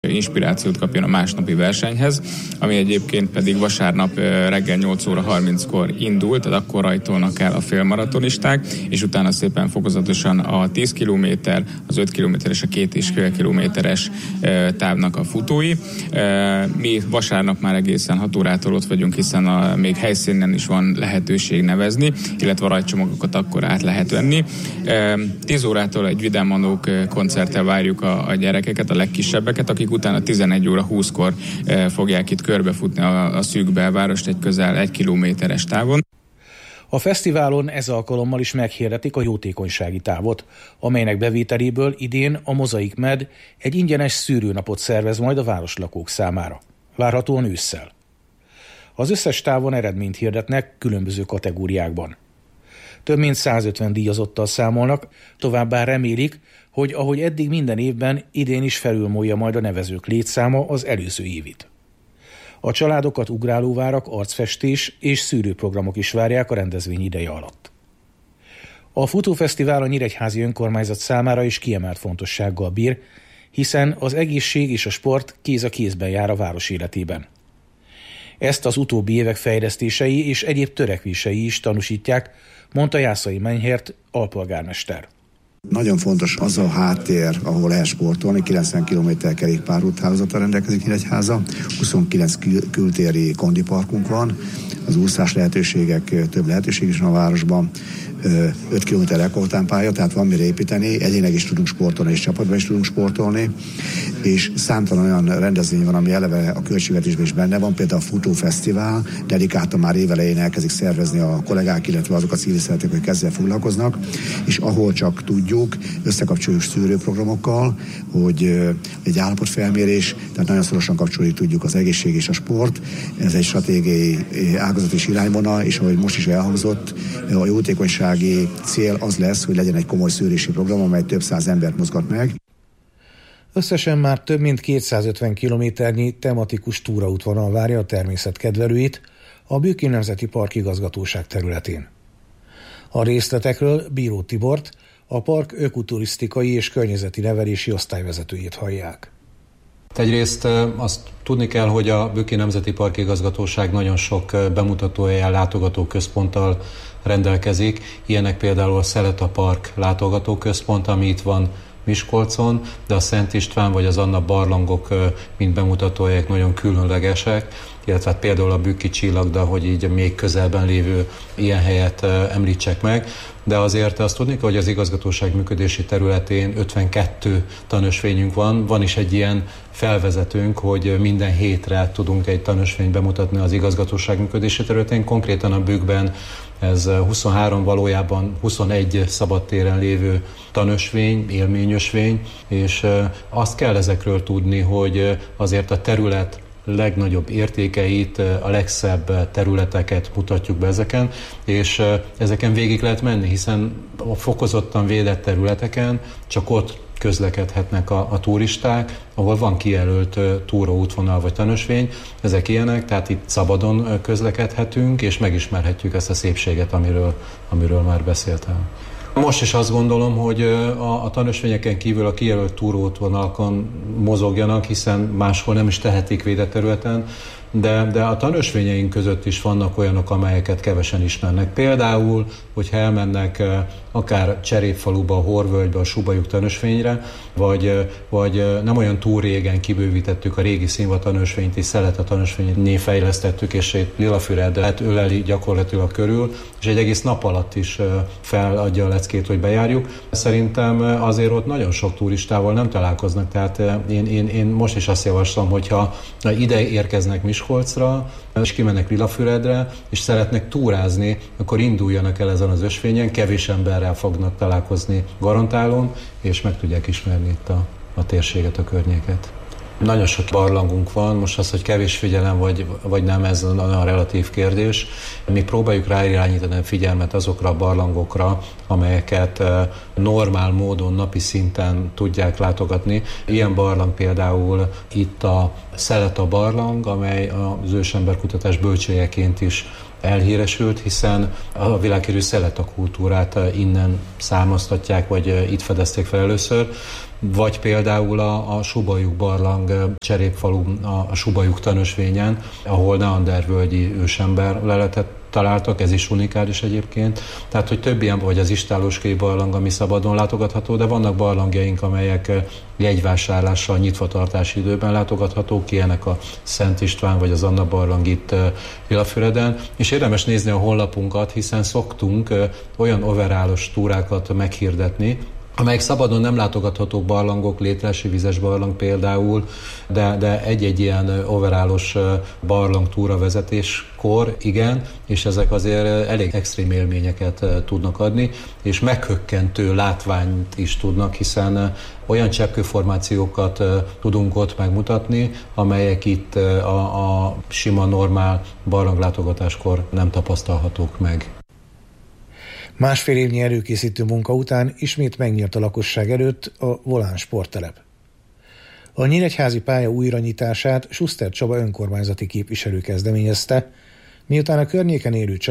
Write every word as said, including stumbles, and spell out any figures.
inspirációt kapjon a másnapi versenyhez, ami egyébként pedig vasárnap reggel nyolc óra harminckor indult, tehát akkor rajtolnak el a félmaratonisták, és utána szépen fokozatosan a tíz kilométer, az öt kilométeres, a két és fél kilométeres távnak a futói. Mi vasárnap már egészen hat órától ott vagyunk, hiszen a, még helyszínen is van lehetőség nevezni, illetve a rajtcsomagokat akkor át lehet venni. tíz órától egy Vidám Manók koncerttel várjuk a, a gyerekeket, a legkisebbeket, akik utána tizenegy óra húszkor e, fogják itt körbefutni a, a szűk belvárost egy közel egy kilométeres távon. A fesztiválon ez alkalommal is meghirdetik a jótékonysági távot, amelynek bevételéből idén a Mozaik Med egy ingyenes szűrőnapot szervez majd a városlakók számára. Várhatóan ősszel. Az összes távon eredményt hirdetnek különböző kategóriákban. Több mint százötven díjazottal számolnak, továbbá remélik, hogy ahogy eddig minden évben, idén is felülmúlja majd a nevezők létszáma az előző évit. A családokat ugrálóvárak, arcfestés és szűrőprogramok is várják a rendezvény ideje alatt. A futófesztivál a nyíregyházi önkormányzat számára is kiemelt fontossággal bír, hiszen az egészség és a sport kéz a kézben jár a város életében. Ezt az utóbbi évek fejlesztései és egyéb törekvései is tanúsítják, mondta Jászai Menyhért alpolgármester. Nagyon fontos az a háttér, ahol lehet sportolni, kilencven kilométer kerékpárúthálózattal rendelkezik Nyíregyháza, huszonkilenc kültéri kondiparkunk van, az úszás lehetőségek, több lehetőség is van a városban, öt kilométer rekordtámpálya, tehát van mire építeni, egyénileg is tudunk sportolni, és csapatban is tudunk sportolni, és számtalan olyan rendezvény van, ami eleve a költségvetésben is benne van, például a futófesztivál, dedikáltan már évelején elkezdik szervezni a kollégák, illetve azok a civil szervezetek, hogy ezzel foglalkoznak, és ahol csak tudjuk, összekapcsoljuk szűrőprogramokkal, hogy egy állapotfelmérés, tehát nagyon szorosan kapcsolni tudjuk az egészség és a sport, ez egy stratégiai ágazat és irányvonal, és ahogy most is elhangzott, a jótékonyság cél az lesz, hogy legyen egy komoly szűrési program, amely több száz embert mozgat meg. Összesen már több mint kétszázötven kilométernyi tematikus túraútvonal várja a természetkedvelőit a Bükki Nemzeti Park igazgatóság területén. A részletekről Bíró Tibort, a park ökoturisztikai és környezeti nevelési osztályvezetőjét hallják. Egyrészt azt tudni kell, hogy a Bükki Nemzeti Park igazgatóság nagyon sok bemutatóhelyen, látogatóközponttal rendelkezik. Ilyenek például a Szeleta Park látogatóközpont, ami itt van Miskolcon, de a Szent István vagy az Anna barlangok, mint bemutatóhelyek nagyon különlegesek, illetve hát például a Bükki Csillagda, hogy így még közelben lévő ilyen helyet említsek meg. De azért azt tudni kell, hogy az igazgatóság működési területén ötvenkettő tanösvényünk van. Van is egy ilyen felvezetőnk, hogy minden hétre tudunk egy tanösvényt bemutatni az igazgatóság működési területén. Konkrétan a Bükkben ez huszonhárom, valójában huszonegy szabadtéren lévő tanösvény, élményösvény, és azt kell ezekről tudni, hogy azért a terület legnagyobb értékeit, a legszebb területeket mutatjuk be ezeken, és ezeken végig lehet menni, hiszen a fokozottan védett területeken csak ott közlekedhetnek a, a turisták, ahol van kijelölt túraútvonal vagy tanösvény, ezek ilyenek, tehát itt szabadon közlekedhetünk, és megismerhetjük ezt a szépséget, amiről, amiről már beszéltem. Most is azt gondolom, hogy a, a tanösvényeken kívül a kijelölt túraútvonalakon mozogjanak, hiszen máshol nem is tehetik védett területen, de, de a tanösvényeink között is vannak olyanok, amelyeket kevesen ismernek. Például, hogyha elmennek akár Cserépfaluba, a Horvölgybe, a Subajuk tanösvényre, vagy, vagy nem olyan túl régen kibővítettük a régi Színva tanösvényt, és Szeleta tanösvényné fejlesztettük, és egy Lilafüredet öleli gyakorlatilag körül, és egy egész nap alatt is feladja a leckét, hogy bejárjuk. Szerintem azért ott nagyon sok turistával nem találkoznak, tehát én, én, én most is azt javaslom, hogyha ide érkeznek Miskolcra, és kimennek Lilafüredre, és szeretnek túrázni, akkor induljanak el ezen az ösvényen, kevés emberrel fognak találkozni garantálon, és meg tudják ismerni itt a, a térséget, a környéket. Nagyon sok barlangunk van, most az, hogy kevés figyelem vagy, vagy nem, ez nagyon relatív kérdés. Mi próbáljuk ráirányítani a figyelmet azokra a barlangokra, amelyeket normál módon, napi szinten tudják látogatni. Ilyen barlang például itt a Szeleta barlang, amely az ősemberkutatás bölcsőjeként is elhíresült, hiszen a világhírű szeleta kultúrát innen származtatják, vagy itt fedezték fel először, vagy például a, a Subajuk barlang Cserépfalu, a, a Subajuk tanösvényen, ahol neandervölgyi ősember leletet találtak, ez is unikális egyébként. Tehát, hogy több ilyen, vagy az Istáloskei barlang, ami szabadon látogatható, de vannak barlangjaink, amelyek jegyvásárlással nyitva tartási időben látogathatók, ilyenek a Szent István vagy az Anna barlang itt Illafüreden. És érdemes nézni a honlapunkat, hiszen szoktunk olyan overálos túrákat meghirdetni, amelyek szabadon nem látogathatók barlangok, Létrási vizes barlang például, de, de egy-egy ilyen overálos barlang túra vezetéskor, igen, és ezek azért elég extrém élményeket tudnak adni, és meghökkentő látványt is tudnak, hiszen olyan cseppkőformációkat tudunk ott megmutatni, amelyek itt a, a sima, normál barlanglátogatáskor nem tapasztalhatók meg. Másfél évnyi előkészítő munka után ismét megnyílt a lakosság előtt a Volán sporttelep. A nyíregyházi pálya újranyitását Schuster Csaba önkormányzati képviselő kezdeményezte, miután a környéken élő